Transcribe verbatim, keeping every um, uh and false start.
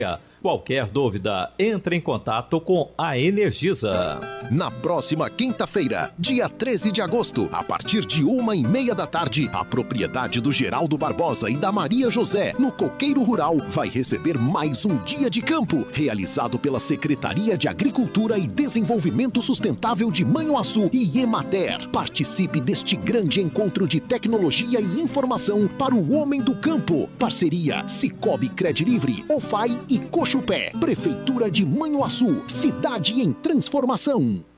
Qualquer dúvida, entre em contato com a Energisa. Na próxima quinta-feira, dia treze de agosto, a partir de uma e meia da tarde, a propriedade do Geraldo Barbosa e da Maria José, no Coqueiro Rural, vai receber mais um dia de campo, realizado pela Secretaria de Agricultura e Desenvolvimento Sustentável de Manhuaçu e Emater. Participe deste grande encontro de tecnologia e informação para o homem do campo. Parceria Cicobi Credilivre, O F A I e Coxupé. Prefeitura de Manhuaçu, cidade em transformação.